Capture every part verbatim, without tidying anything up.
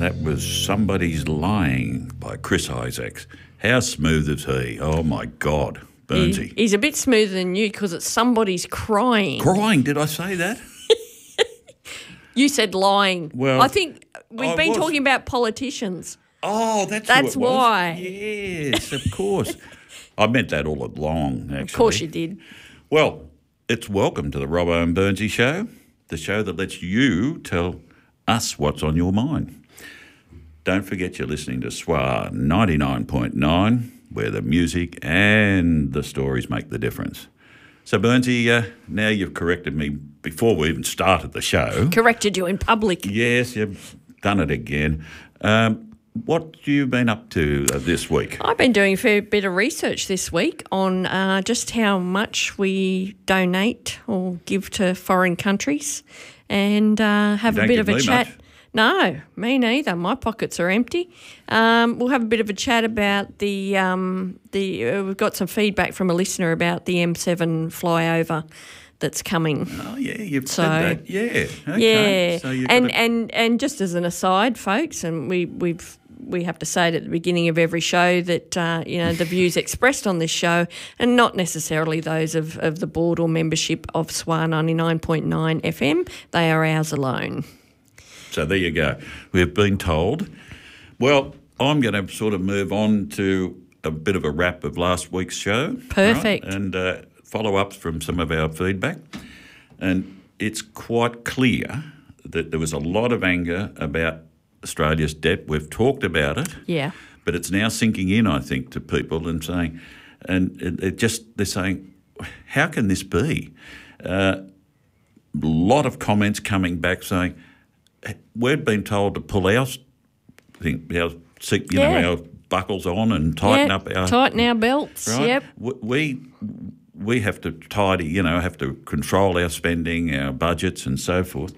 that was Somebody's Lying by Chris Isaacs. How smooth is he? Oh, my God. Burnsy. He, he's a bit smoother than you because it's Somebody's Crying. Crying, did I say that? You said lying. Well, I think we've I been was. talking about politicians. Oh, that's That's who it was. why. Yes, of course. I meant that all along, actually. Of course you did. Well, it's welcome to the Robbo and Burnsy Show, the show that lets you tell us what's on your mind. Don't forget you're listening to S W A ninety-nine point nine, where the music and the stories make the difference. So, Burnsy, uh, now you've corrected me before we even started the show. Corrected you in public. Yes, you've done it again. Um, what have you been up to uh, this week? I've been doing a fair bit of research this week on uh, just how much we donate or give to foreign countries and uh, have You a don't bit give of a me chat. much. No, me neither. My pockets are empty. Um, we'll have a bit of a chat about the um, the. Uh, we've got some feedback from a listener about the M seven flyover that's coming. Oh, yeah, you've So- said that. Yeah. Okay. Yeah, So you've and, got a- and and just as an aside, folks, and we we've we have to say it at the beginning of every show that uh, you know the views expressed on this show and not necessarily those of, of the board or membership of S W A ninety-nine point nine F M. They are ours alone. So there you go. We've been told. Well, I'm going to sort of move on to a bit of a wrap of last week's show. Perfect. Right? And uh, follow-ups from some of our feedback. And it's quite clear that there was a lot of anger about Australia's debt. We've talked about it. Yeah. But it's now sinking in, I think, to people and saying, and it, it just, they're saying, how can this be? Uh, a lot of comments coming back saying, we've been told to pull our thing, our seat, you Yeah. know, our buckles on and tighten yeah, up our tighten our belts. right. Yep. W- We we have to tidy, you know, have to control our spending, our budgets, and so forth.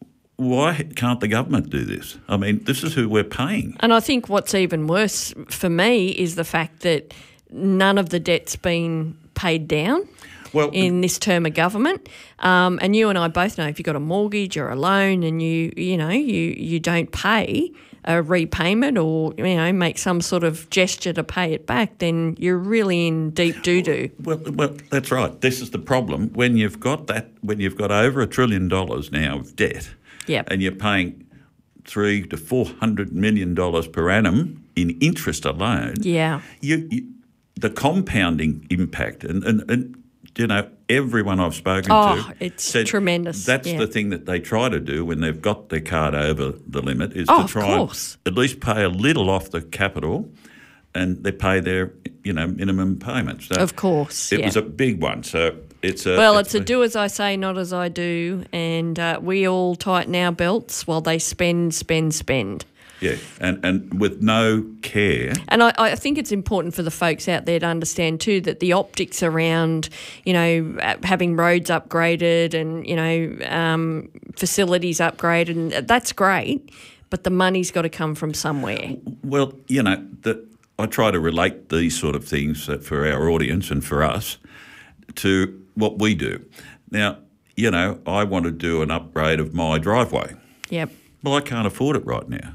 Why can't the government do this? I mean, this is who we're paying. And I think what's even worse for me is the fact that none of the debt's been paid down. Well, in this term of government, um, and you and I both know if you've got a mortgage or a loan and you you know you you don't pay a repayment or you know make some sort of gesture to pay it back, then you're really in deep doo doo. Well, well, that's right. This is the problem. When you've got that, when you've got over a trillion dollars now of debt, Yep. and you're paying three to four hundred million dollars per annum in interest alone, Yeah. you, you the compounding impact, and, and, and you know, everyone I've spoken Oh, to it's said tremendous, That's yeah. the thing that they try to do when they've got their card over the limit is Oh, to of try course. and at least pay a little off the capital, and they pay their you know minimum payments. So Of course, it yeah. was a big one. So it's a Well, it's a do as I say, not as I do, and uh, we all tighten our belts while they spend, spend, spend. yeah, and and with no care. And I, I think it's important for the folks out there to understand too that the optics around, you know, uh, having roads upgraded and, you know, um, facilities upgraded, and that's great, but the money's got to come from somewhere. Well, you know, the, I try to relate these sort of things uh, for our audience and for us to what we do. Now, you know, I want to do an upgrade of my driveway. Yep. Well, I can't afford it right now.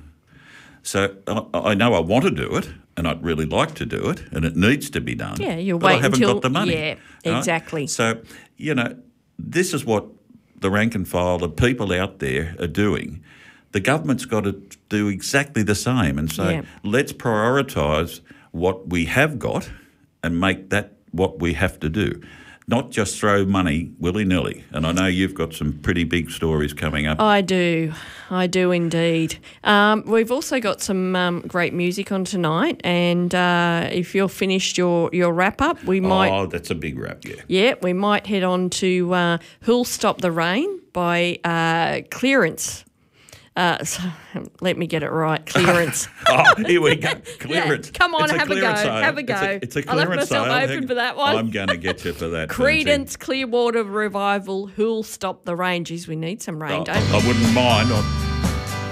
So I, I know I want to do it, and I'd really like to do it, and it needs to be done. Yeah, you'll but wait I haven't until- got the money. yeah, right? exactly. So, you know, this is what the rank and file, the people out there are doing. The government's got to do exactly the same and say, Yeah. let's prioritise what we have got and make that what we have to do. Not just throw money willy-nilly. And I know you've got some pretty big stories coming up. I do. I do indeed. Um, we've also got some um, great music on tonight, and uh, if you're finished your, your wrap-up, we might... Oh, that's a big wrap, yeah. Yeah, we might head on to uh, Who'll Stop the Rain by uh, Clearance. Uh, so, let me get it right. Clearance. Oh, here we go. Clearance. Yeah, come on, It's a have a go. clearance sale. Have a go. It's a, it's a I left clearance myself sale. open Hang- for that one. I'm going to get you for that. Credence Clearwater Revival. Who'll Stop the Rain? Geez, we need some rain, Oh, don't we? I wouldn't mind. I,